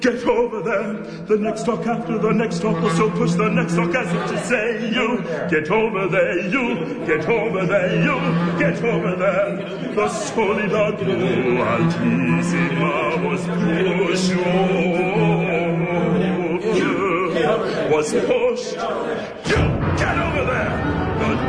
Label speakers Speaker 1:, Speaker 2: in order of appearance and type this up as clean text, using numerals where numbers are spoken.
Speaker 1: Get over there. The next talk after the next talk will so push the next talk as if to say, you get over there, you get over there, you get over there. The solidad altissima was pushed over, was pushed. You get over there.